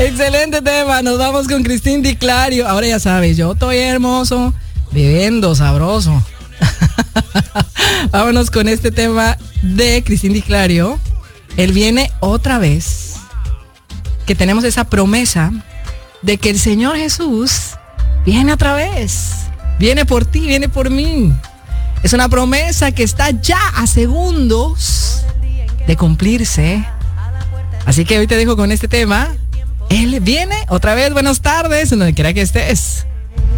Excelente tema. Nos vamos con Cristín Di Clario. Ahora ya sabes, yo estoy hermoso, viviendo sabroso. Vámonos con este tema de Cristín Di Clario. Él viene otra vez. Que tenemos esa promesa de que el Señor Jesús viene otra vez. Viene por ti, viene por mí. Es una promesa que está ya a segundos de cumplirse. Así que hoy te dejo con este tema. Él viene otra vez. Buenas tardes, en donde quiera que estés.